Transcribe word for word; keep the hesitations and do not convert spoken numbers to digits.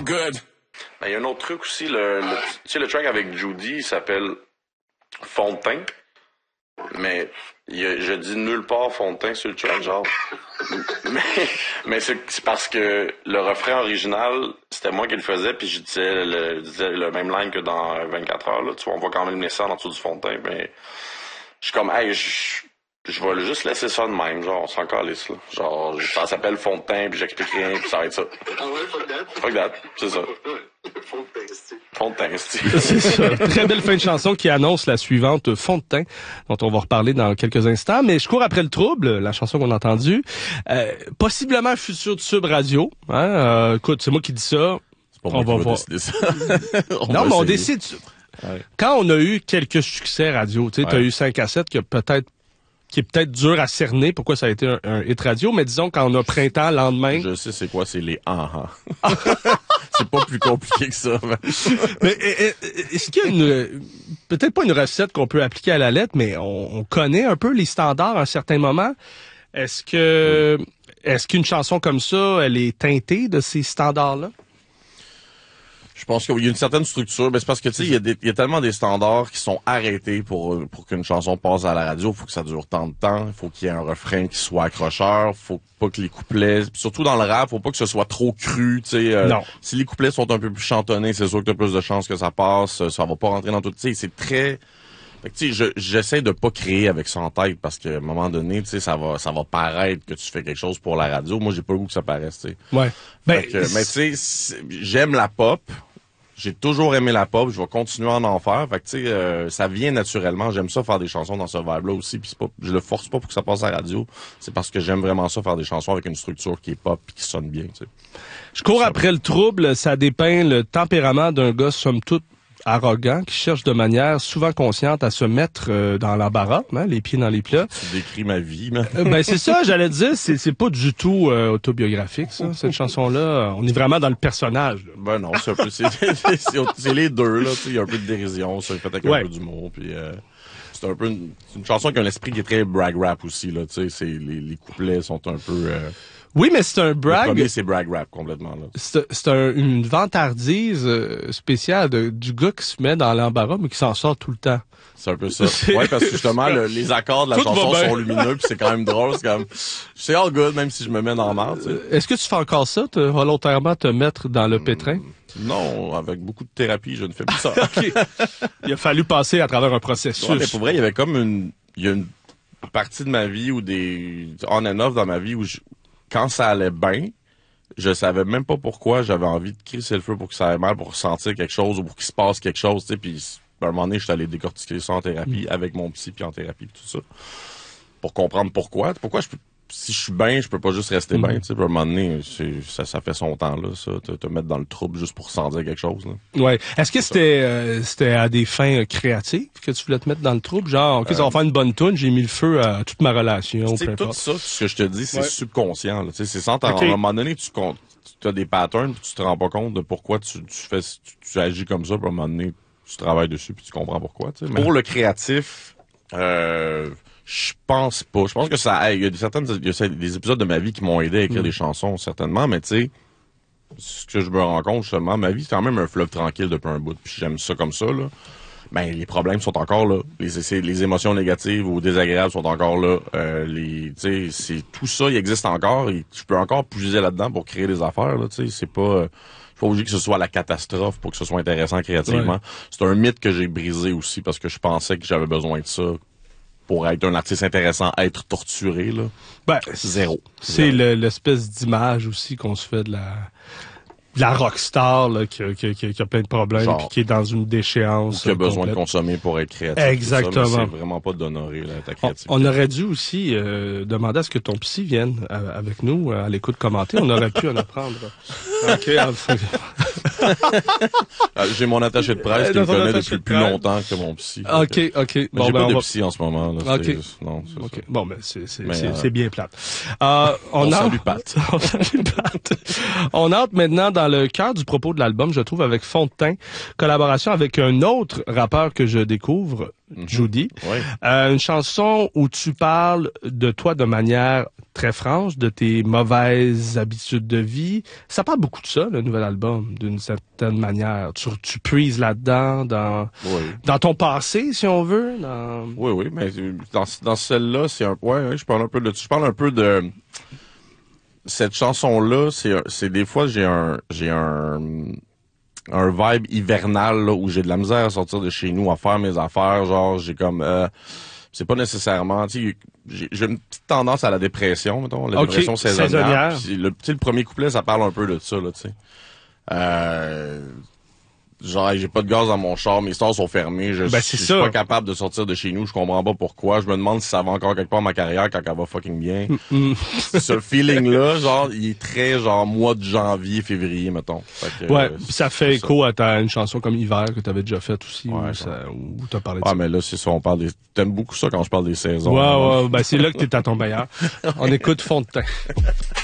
good. Ben, il y a un autre truc aussi, le, le, tu sais, le track avec Judy, il s'appelle Fond de teint. Mais il y a, je dis nulle part fond de teint sur le track, genre. mais mais c'est, c'est parce que le refrain original, c'était moi qui le faisais, puis je disais le, je disais le même line que dans vingt-quatre heures, là. Tu vois, on voit quand même le message en dessous du fond de teint, mais je suis comme, hey, je, je vais juste laisser ça de même, genre, on s'en calisse, là. Genre, ça s'appelle fond de teint, puis j'explique rien, puis ça va être ça. Ah ouais, fuck that. Fuck that, c'est ça. Fond de teint, c'est... Fond de teint, c'est... C'est ça. Très belle fin de chanson qui annonce la suivante, Fond de teint, dont on va reparler dans quelques instants. Mais je cours après le trouble, la chanson qu'on a entendue. Euh, possiblement futur de Sub Radio. Hein? Euh, écoute, c'est moi qui dis ça. C'est pas On moi va qui va voir. décider ça. on Non, va mais on essayer. décide. Ouais. Quand on a eu quelques succès radio, tu sais, Ouais. t'as eu cinq à sept que peut-être qui est peut-être dur à cerner pourquoi ça a été un, un hit radio, mais disons quand on a printemps, lendemain. Je sais c'est quoi, c'est les ah ah. C'est pas plus compliqué que ça. Mais... Mais est-ce qu'il y a une peut-être pas une recette qu'on peut appliquer à la lettre, mais on, on connaît un peu les standards à un certain moment. Est-ce que oui. est-ce qu'une chanson comme ça, elle est teintée de ces standards-là? Je pense qu'il y a une certaine structure, mais c'est parce que tu sais, il y a des, il y a tellement des standards qui sont arrêtés pour pour qu'une chanson passe à la radio. Il faut que ça dure tant de temps, il faut qu'il y ait un refrain qui soit accrocheur, faut pas que les couplets, surtout dans le rap, faut pas que ce soit trop cru. Tu sais, euh, non. Si les couplets sont un peu plus chantonnés, c'est sûr que t'as plus de chances que ça passe. Ça va pas rentrer dans tout. Tu sais, c'est très. Fait que, tu sais, je, j'essaie de pas créer avec ça en tête parce qu'à un moment donné, tu sais, ça va, ça va paraître que tu fais quelque chose pour la radio. Moi, j'ai pas le goût que ça paraisse, tu sais. Ouais. Ben, que, mais tu sais, j'aime la pop. J'ai toujours aimé la pop, je vais continuer à en faire. Fait que tu sais, euh, ça vient naturellement. J'aime ça faire des chansons dans ce vibe-là aussi. Puis c'est pas, je le force pas pour que ça passe à la radio. C'est parce que j'aime vraiment ça faire des chansons avec une structure qui est pop et qui sonne bien. Tu sais. Je cours après le trouble. Ça dépeint le tempérament d'un gars somme toute arrogant qui cherche de manière souvent consciente à se mettre euh, dans l'embarras, hein, les pieds dans les plats. Tu décris ma vie, mais... Euh, ben c'est ça, j'allais dire, c'est c'est pas du tout euh, autobiographique ça, cette chanson-là. On est vraiment dans le personnage. Là. Ben non, c'est un peu, c'est, c'est, c'est, c'est les deux là. Il y a un peu de dérision, ça fait avec ouais. un peu d'humour, puis euh, c'est un peu une, c'est une chanson qui a un esprit qui est très brag rap aussi là. Tu sais, c'est les, les couplets sont un peu. Euh, Oui, mais c'est un brag. Le premier, c'est brag rap complètement là. C'est, c'est un, une vantardise euh, spéciale de, du gars qui se met dans l'embarras mais qui s'en sort tout le temps. C'est un peu ça. Ouais, parce que justement, le, les accords de la tout chanson sont lumineux, puis c'est quand même drôle. C'est comme, c'est all good, même si je me mets dans la merde. Tu sais. Est-ce que tu fais encore ça, te, volontairement te mettre dans le pétrin? Mmh, non, avec beaucoup de thérapie, je ne fais plus ça. Okay. Il a fallu passer à travers un processus. Ouais, mais pour vrai, il y avait comme une, il y a une partie de ma vie ou des on and off dans ma vie où je, quand ça allait bien, je savais même pas pourquoi j'avais envie de crisser le feu pour que ça aille mal, pour ressentir quelque chose ou pour qu'il se passe quelque chose, tu sais, puis à un moment donné, je suis allé décortiquer ça en thérapie, mmh. avec mon psy, puis en thérapie, puis tout ça, pour comprendre pourquoi. Pourquoi je peux, si je suis bien, je peux pas juste rester mmh. bien, tu sais, puis à un moment donné, c'est, ça, ça fait son temps, là, ça, te, te mettre dans le trouble juste pour sentir quelque chose, là. Ouais. Est-ce que c'était, euh, c'était à des fins créatives que tu voulais te mettre dans le trouble? Genre, OK, euh, ça va faire une bonne toune, j'ai mis le feu à toute ma relation. Tu sais, tout ça, ce que je te dis, c'est ouais. subconscient, là, tu sais, c'est sans t'en, okay. à un moment donné, tu comptes, tu as des patterns, puis tu te rends pas compte de pourquoi tu, tu fais, tu, tu agis comme ça, puis à un moment donné, tu travailles dessus, puis tu comprends pourquoi, tu sais. Pour le créatif, euh, je pense pas. Je pense que ça, il y a des certaines, il y a des épisodes de ma vie qui m'ont aidé à écrire mmh. des chansons, certainement, mais tu sais, ce que je me rends compte, justement, ma vie, c'est quand même un fleuve tranquille depuis un bout, puis j'aime ça comme ça, là. Ben, les problèmes sont encore là. Les, les émotions négatives ou désagréables sont encore là. Euh, les, tu sais, c'est, tout ça, il existe encore, et je peux encore puiser là-dedans pour créer des affaires, là, tu sais, c'est pas, euh, faut pas obligé que ce soit la catastrophe pour que ce soit intéressant créativement. Ouais. C'est un mythe que j'ai brisé aussi parce que je pensais que j'avais besoin de ça pour être un artiste intéressant, être torturé, là. Ben, zéro. C'est le, l'espèce d'image aussi qu'on se fait de la, de la rockstar, là, qui, qui, qui, qui a plein de problèmes, puis qui est dans une déchéance. Qui a besoin complète. de consommer pour être créatif. Exactement. Ça, c'est vraiment pas d'honorer là, ta créativité. On, on aurait dû aussi euh, demander à ce que ton psy vienne à, avec nous à l'écoute commenter. On aurait pu en apprendre. OK. J'ai mon attaché de presse qui me connaît depuis plus longtemps que mon psy. OK, OK. Mais bon, j'ai ben, pas de va... psy en ce moment. Là. OK. C'est, non, c'est okay. ça. Bon, ben, c'est, c'est, Mais, c'est, euh... c'est bien plate. Euh, on on a... salue Pat. on salue Pat. On entre maintenant dans le cœur du propos de l'album, je trouve, avec Fond de teint, collaboration avec un autre rappeur que je découvre, Mm-hmm. Judy. Oui. Euh, une chanson où tu parles de toi de manière très franche, de tes mauvaises habitudes de vie. Ça parle beaucoup de ça, le nouvel album, d'une certaine manière. Tu, tu puises là-dedans, dans, Oui. dans ton passé, si on veut. Dans... Oui, oui, mais dans, dans celle-là, c'est un, ouais, ouais, je parle un peu de, je parle un peu de, cette chanson-là, c'est, c'est des fois, j'ai un, j'ai un, un vibe hivernal, là, où j'ai de la misère à sortir de chez nous, à faire mes affaires, genre, j'ai comme, euh, c'est pas nécessairement, tu sais, j'ai, j'ai une petite tendance à la dépression, mettons, la Okay, dépression saisonnière. saisonnière. Puis le, tu sais, le premier couplet, ça parle un peu de ça, là, tu sais. Euh, genre, j'ai pas de gaz dans mon char, mes stores sont fermés, je, Ben, je c'est suis ça. pas capable de sortir de chez nous, je comprends pas pourquoi, je me demande si ça va encore quelque part ma carrière quand elle va fucking bien. Mm. Ce feeling-là, genre, il est très, genre, mois de janvier, février, mettons. Fait que, Ouais, euh, puis ça fait c'est écho à ta, une chanson comme Hiver que tu avais déjà faite aussi, Ouais, où, ça, où t'as parlé de Ah, ça. mais là, c'est ça, on parle des, t'aimes beaucoup ça quand je parle des saisons. Ouais, hein? ouais, ben c'est là que t'es à ton meilleur. On écoute Fond de teint.